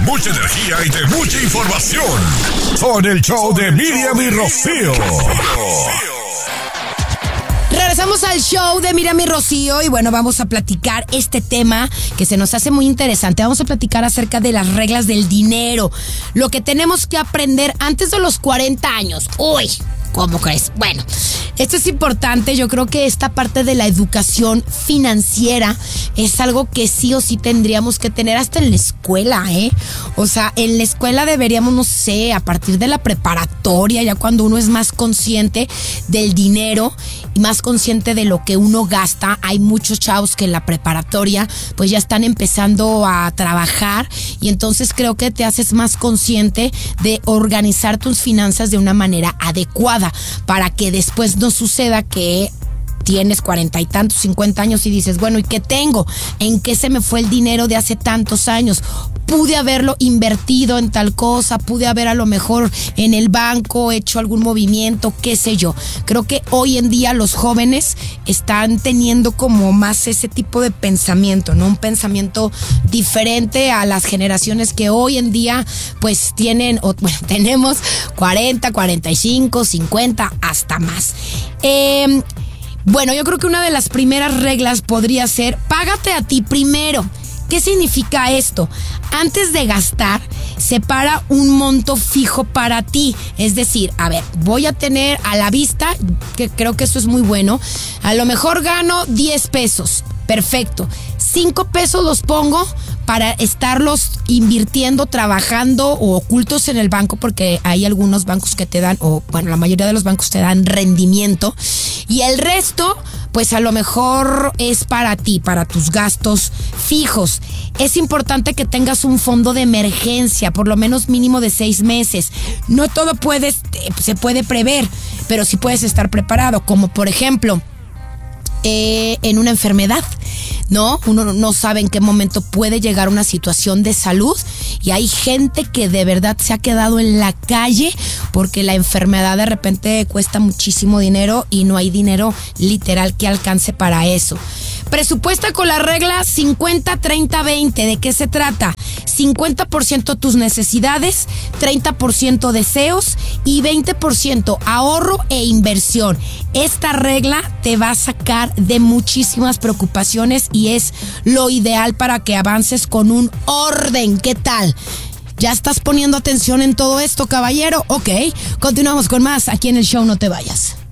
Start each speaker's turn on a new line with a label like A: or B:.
A: mucha energía y de mucha información. Son el show de Miriam y Rocío.
B: Regresamos al show de Miriam y Rocío y bueno, vamos a platicar este tema que se nos hace muy interesante. Vamos a platicar acerca de las reglas del dinero, lo que tenemos que aprender antes de los 40 años. Uy, ¿cómo crees? Bueno, esto es importante. Yo creo que esta parte de la educación financiera es algo que sí o sí tendríamos que tener hasta en la escuela, ¿eh? O sea, en la escuela deberíamos, no sé, a partir de la preparatoria, ya cuando uno es más consciente del dinero y más consciente de lo que uno gasta. Hay muchos chavos que en la preparatoria pues ya están empezando a trabajar y entonces creo que te haces más consciente de organizar tus finanzas de una manera adecuada para que después no suceda que tienes 40 y tantos, 50 años y dices, bueno, ¿y qué tengo? ¿En qué se me fue el dinero de hace tantos años? Pude haberlo invertido en tal cosa, pude haber a lo mejor en el banco hecho algún movimiento, qué sé yo. Creo que hoy en día los jóvenes están teniendo como más ese tipo de pensamiento, ¿no? Un pensamiento diferente a las generaciones que hoy en día pues tienen, tenemos 40, 45, 50, hasta más. Bueno, yo creo que una de las primeras reglas podría ser, págate a ti primero. ¿Qué significa esto? Antes de gastar, separa un monto fijo para ti. Es decir, a ver, voy a tener a la vista, que creo que eso es muy bueno, a lo mejor gano 10 pesos. Perfecto. 5 pesos los pongo para estarlos invirtiendo, trabajando o ocultos en el banco, porque hay algunos bancos que te dan, o bueno, la mayoría de los bancos te dan rendimiento. Y el resto, pues a lo mejor es para ti, para tus gastos fijos. Es importante que tengas un fondo de emergencia, por lo menos mínimo de 6 meses. No todo se puede prever, pero sí puedes estar preparado, como por ejemplo, en una enfermedad, ¿no? Uno no sabe en qué momento puede llegar una situación de salud y hay gente que de verdad se ha quedado en la calle porque la enfermedad de repente cuesta muchísimo dinero y no hay dinero literal que alcance para eso. Presupuesta con la regla 50-30-20. ¿De qué se trata? 50% tus necesidades, 30% deseos y 20% ahorro e inversión. Esta regla te va a sacar de muchísimas preocupaciones y es lo ideal para que avances con un orden. ¿Qué tal? ¿Ya estás poniendo atención en todo esto, caballero? Ok, continuamos con más aquí en el show, no te vayas.